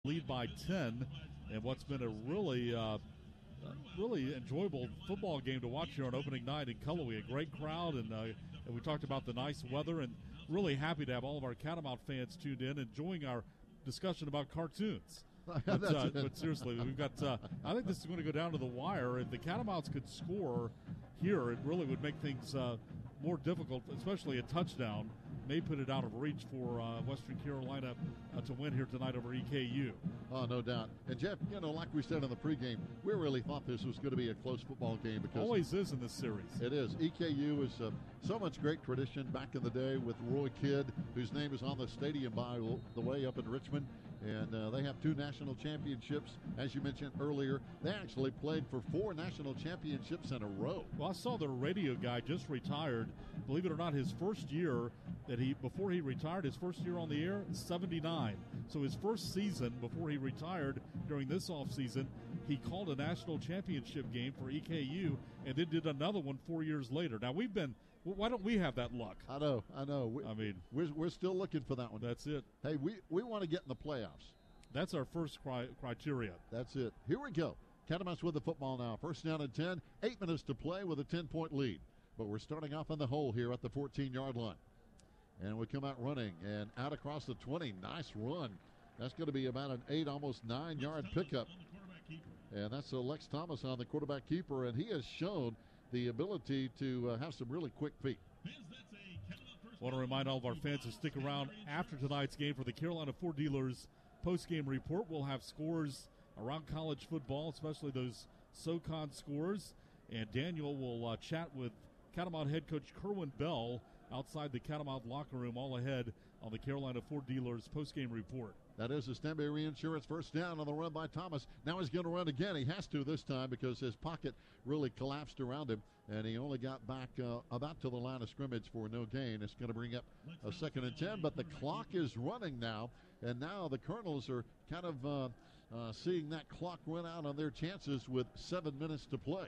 lead by 10, and what's been a really enjoyable football game to watch here on opening night in Cullowhee. A great crowd, and we talked about the nice weather, and really happy to have all of our Catamount fans tuned in, enjoying our discussion about cartoons. But seriously, we've got. I think this is going to go down to the wire. If the Catamounts could score here, it really would make things more difficult, especially a touchdown. May put it out of reach for Western Carolina to win here tonight over EKU. Oh, no doubt. And Jeff, like we said in the pregame, we really thought this was going to be a close football game because always is in this series. It is. EKU is so much great tradition back in the day with Roy Kidd, whose name is on the stadium by the way up in Richmond. And they have 2 national championships. As you mentioned earlier, they actually played for 4 national championships in a row. Well, I saw the radio guy just retired. Believe it or not, his first year before he retired, his first year on the air, 79. So his first season before he retired during this offseason, he called a national championship game for EKU and then did another one 4 years later. Now, why don't we have that luck? I know. We're still looking for that one. That's it. Hey, we want to get in the playoffs. That's our first criteria. That's it. Here we go. Catamounts with the football now. First down and 10. 8 minutes to play with a 10-point lead. But we're starting off in the hole here at the 14-yard line. And we come out running and out across the 20. Nice run. That's going to be about an 8, almost 9-yard pickup. And that's Lex Thomas on the quarterback keeper. And he has shown the ability to have some really quick feet. I want to remind all of our fans to stick around after tonight's game for the Carolina Ford Dealers post-game report. We'll have scores around college football, especially those SoCon scores. And Daniel will chat with Catamount head coach Kerwin Bell outside the Catamount locker room, all ahead on the Carolina Ford Dealers post-game report. That is the Stanley Reinsurance first down on the run by Thomas. Now he's going to run again. He has to this time because his pocket really collapsed around him, and he only got back about to the line of scrimmage for no gain. It's going to bring up a 2nd and 10, but the clock is running now, and now the Colonels are kind of seeing that clock run out on their chances with 7 minutes to play.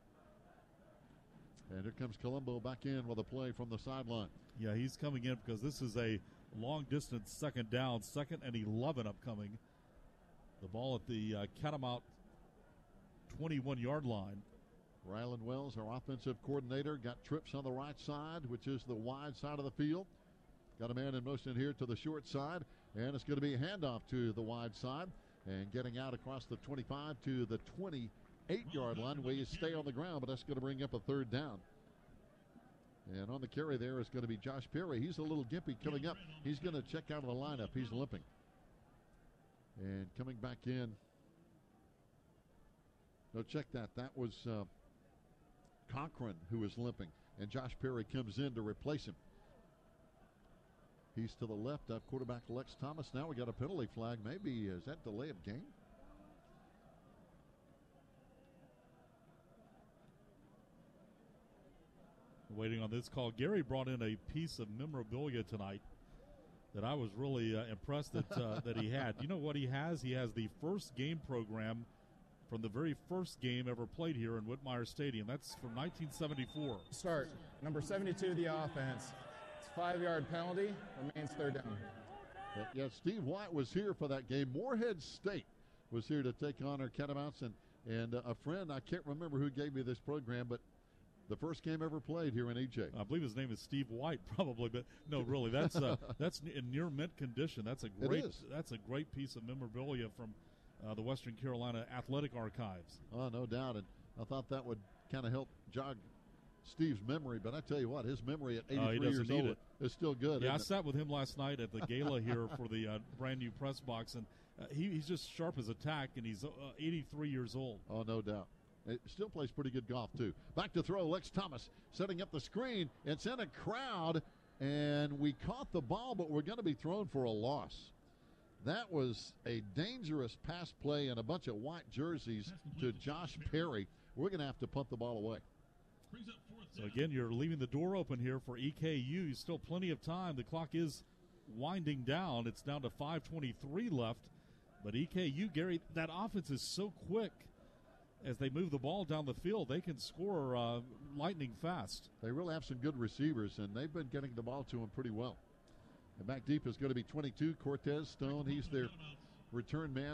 And here comes Colombo back in with a play from the sideline. Yeah, he's coming in because this is a long-distance second down, 2nd and 11 upcoming. The ball at the Catamount 21-yard line. Ryland Wells, our offensive coordinator, got trips on the right side, which is the wide side of the field. Got a man in motion here to the short side, and it's going to be a handoff to the wide side. And getting out across the 25 to the 28-yard line where you stay on the ground, but that's going to bring up a 3rd down. And on the carry there is going to be Josh Perry. He's a little gimpy coming up. He's going to check out of the lineup. He's limping. And coming back in. No, check that. That was Cochran who was limping. And Josh Perry comes in to replace him. He's to the left of quarterback Lex Thomas. Now we got a penalty flag. Maybe is that delay of game? Waiting on this call. Gary brought in a piece of memorabilia tonight that I was really impressed that he had. You know what he has? He has the first game program from the very first game ever played here in Whitmire Stadium. That's from 1974. Start. Number 72 of the offense. It's a 5-yard penalty. Remains 3rd down. Yeah, Steve White was here for that game. Morehead State was here to take on our Catamounts. And a friend, I can't remember who gave me this program, but the first game ever played here in EJ. I believe his name is Steve White, probably, but no, really, that's in near mint condition. That's a great piece of memorabilia from the Western Carolina Athletic Archives. Oh, no doubt, and I thought that would kind of help jog Steve's memory. But I tell you what, his memory at 83 years old is still good. Yeah, I sat with him last night at the gala here for the brand new press box, and he's just sharp as a tack, and he's 83 years old. Oh, no doubt. It still plays pretty good golf, too. Back to throw, Lex Thomas setting up the screen. It's in a crowd, and we caught the ball, but we're going to be thrown for a loss. That was a dangerous pass play and a bunch of white jerseys to Josh Perry. We're going to have to punt the ball away. So, again, you're leaving the door open here for EKU. Still plenty of time. The clock is winding down. It's down to 5:23 left. But EKU, Gary, that offense is so quick. As they move the ball down the field, they can score lightning fast. They really have some good receivers, and they've been getting the ball to them pretty well. And back deep is going to be 22, Cortez Stone. He's their return man